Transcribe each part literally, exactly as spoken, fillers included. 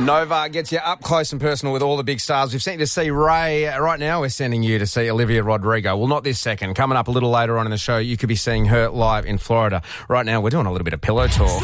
Nova gets you up close and personal with all the big stars. We've sent you to see Ray. Right now we're sending you to see Olivia Rodrigo. Well, not this second. Coming up a little later on in the show, you could be seeing her live in Florida. Right now we're doing a little bit of pillow talk.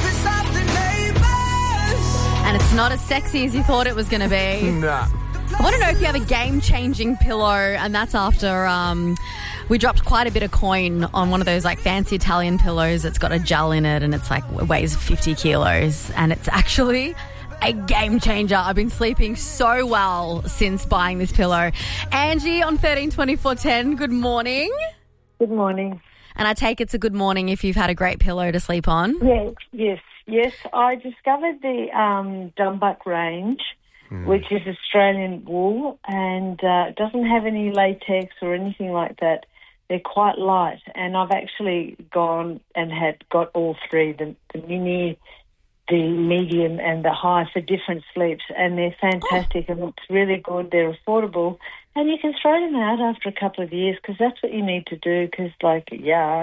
And it's not as sexy as you thought it was going to be. Nah. I want to know if you have a game-changing pillow, and that's after um, we dropped quite a bit of coin on one of those like fancy Italian pillows. It's got a gel in it, and it's like it weighs fifty kilos, and it's actually a game changer. I've been sleeping so well since buying this pillow. Angie on thirteen twenty-four ten, good morning. Good morning. And I take it's a good morning if you've had a great pillow to sleep on. Yes, yes, yes. I discovered the um, Dumbuck range, mm. which is Australian wool, and uh, it doesn't have any latex or anything like that. They're quite light, and I've actually gone and had got all three, the, the mini, the medium and the high for different sleeps, and they're fantastic oh. and it's really good. They're affordable, and you can throw them out after a couple of years because that's what you need to do because, like, yuck.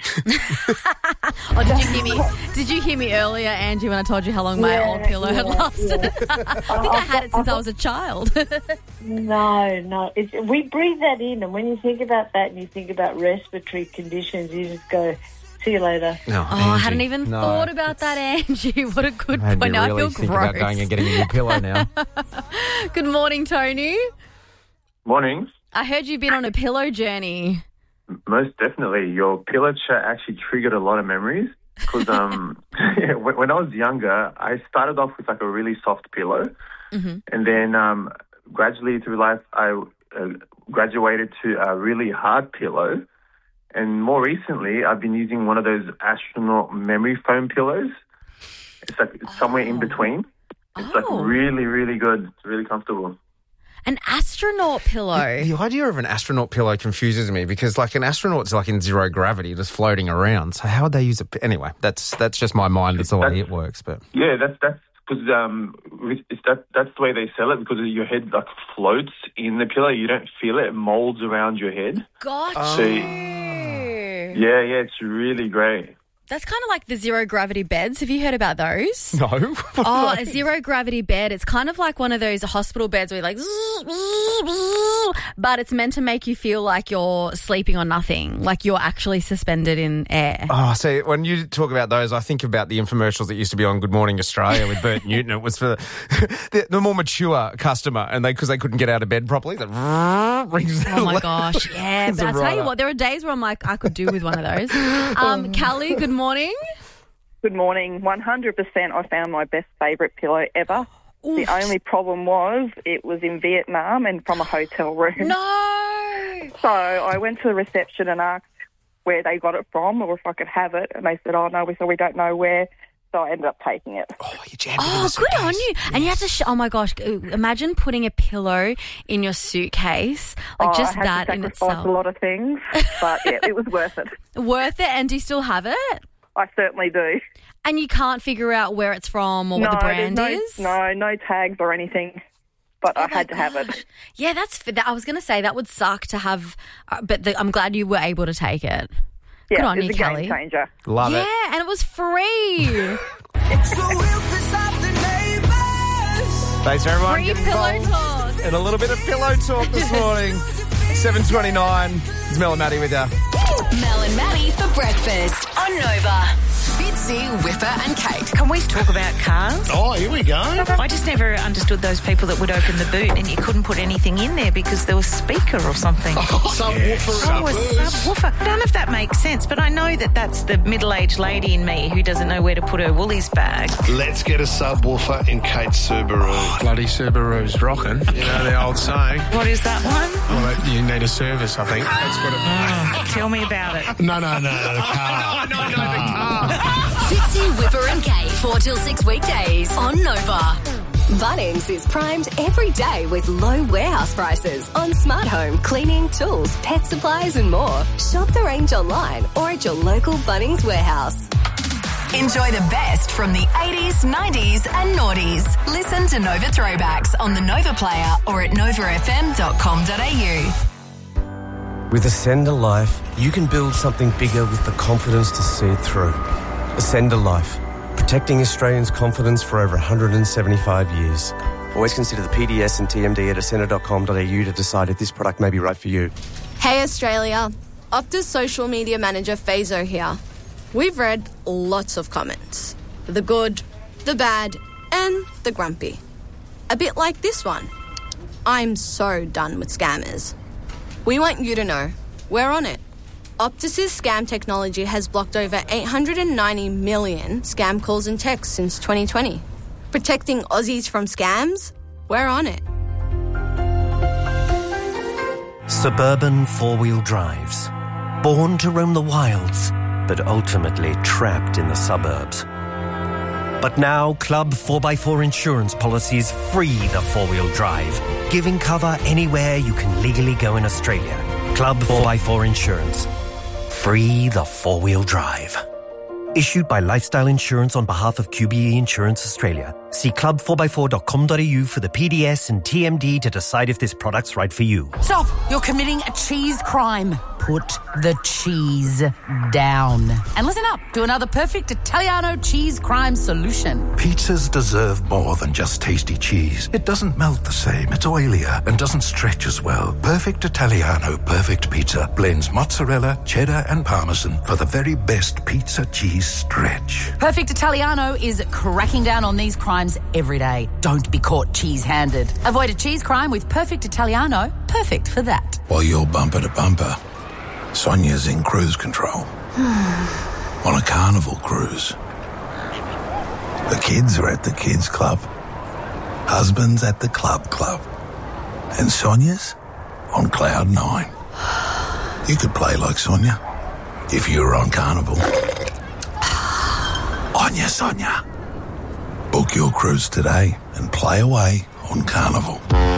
oh, did you hear me? Did you hear me earlier, Angie, when I told you how long my yeah, old pillow yeah, had lasted? Yeah. I think I had it since I was a child. no, no. It's, we breathe that in, and when you think about that and you think about respiratory conditions, you just go, see you later. No, oh, Angie, I hadn't even no, thought about that, Angie. What a good made point. Me Now really I feel think gross. about going and getting a new pillow now. Good morning, Tony. Morning. I heard you've been on a pillow journey. Most definitely. Your pillow chat actually triggered a lot of memories because um, yeah, when, when I was younger, I started off with like a really soft pillow, mm-hmm. and then um, gradually through life, I uh, graduated to a really hard pillow. And more recently, I've been using one of those astronaut memory foam pillows. It's like it's somewhere oh. in between. It's oh. like really, really good. It's really comfortable. An astronaut pillow. The, the idea of an astronaut pillow confuses me because, like, an astronaut's like in zero gravity, just floating around. So how would they use it? Anyway, that's that's just my mind. That's the way it works. But yeah, that's that's because um, it's that that's the way they sell it because your head like floats in the pillow. You don't feel it; it molds around your head. Gotcha. So, yeah, yeah, it's really great. That's kind of like the zero gravity beds. Have you heard about those? No. Oh, a zero gravity bed. It's kind of like one of those hospital beds where you're like, zzz, zzz, zzz, but it's meant to make you feel like you're sleeping on nothing, like you're actually suspended in air. Oh, see, when you talk about those, I think about the infomercials that used to be on Good Morning Australia with Bert Newton. It was for the, the, the more mature customer, and they because they couldn't get out of bed properly. Like, rings oh my gosh, yeah. But I tell right you up. what, there are days where I'm like, I could do with one of those. Um, Callie, good morning. Good morning. one hundred percent I found my best favourite pillow ever. Oof. The only problem was it was in Vietnam and from a hotel room. No! So I went to the reception and asked where they got it from or if I could have it. And they said, oh, no, we said we don't know where. So I ended up taking it. Oh, you jammed it in Oh, the good suitcase. on you. Yes. And you have to, sh- oh my gosh, imagine putting a pillow in your suitcase. Like oh, just I had that to in sacrifice itself. a lot of things, but yeah, it was worth it. Worth it? And do you still have it? I certainly do. And you can't figure out where it's from or no, what the brand no, is? No, no tags or anything. But oh I had to gosh. have it. Yeah, that's. I was going to say that would suck to have, uh, but the, I'm glad you were able to take it. Yeah, Good on it's you, a Kelly. game changer. Love yeah, it. Yeah, and it was free. Thanks, everyone. Free Get pillow involved. talk. And a little bit of pillow talk this morning. seven twenty-nine. It's Mel and Maddie with you. Mel and Maddie for breakfast on Nova. Fitzy, Whipper and Kate. Can we talk about cars? Oh, here we go. I just never understood those people that would open the boot and you couldn't put anything in there because there was speaker or something. Oh, subwoofer. Oh, a subwoofer. I don't know if that makes sense, but I know that that's the middle-aged lady in me who doesn't know where to put her Woolies bag. Let's get a subwoofer in Kate's Subaru. Bloody Subaru's rocking. You know the old saying. What is that one? Well, you need a service, I think. That's what it Oh, tell me about it. No, no, no, the car. no, no, no, the car. Fitzy, Whipper and Kate. four till six weekdays on Nova. Bunnings is primed every day with low warehouse prices on smart home, cleaning, tools, pet supplies and more. Shop the range online or at your local Bunnings warehouse. Enjoy the best from the eighties, nineties and noughties. Listen to Nova Throwbacks on the Nova Player or at nova f m dot com dot a u. With Ascender Life, you can build something bigger with the confidence to see it through. Ascender Life. Protecting Australians' confidence for over one hundred seventy-five years. Always consider the P D S and T M D at ascender dot com dot a u to decide if this product may be right for you. Hey Australia, Optus social media manager Fazo here. We've read lots of comments. The good, the bad, and the grumpy. A bit like this one. I'm so done with scammers. We want you to know, we're on it. Optus's scam technology has blocked over eight hundred ninety million scam calls and texts since twenty twenty. Protecting Aussies from scams? We're on it. Suburban four-wheel drives. Born to roam the wilds, but ultimately trapped in the suburbs. But now, Club four by four insurance policies free the four-wheel drive, giving cover anywhere you can legally go in Australia. Club four by four Insurance. Free the four-wheel drive. Issued by Lifestyle Insurance on behalf of Q B E Insurance Australia. See club four by four dot com dot a u for the P D S and T M D to decide if this product's right for you. Stop! You're committing a cheese crime. Put the cheese down. And listen up to another perfect Italiano cheese crime solution. Pizzas deserve more than just tasty cheese. It doesn't melt the same, it's oilier, and doesn't stretch as well. Perfect Italiano Perfect Pizza blends mozzarella, cheddar, and parmesan for the very best pizza cheese stretch. Perfect Italiano is cracking down on these crimes every day. Don't be caught cheese-handed. Avoid a cheese crime with Perfect Italiano. Perfect for that. While you're bumper to bumper, Sonia's in cruise control. On a carnival cruise. The kids are at the kids club. Husband's at the club club. And Sonia's on cloud nine. You could play like Sonia if you were on carnival. On ya, Sonia. Book your cruise today and play away on carnival.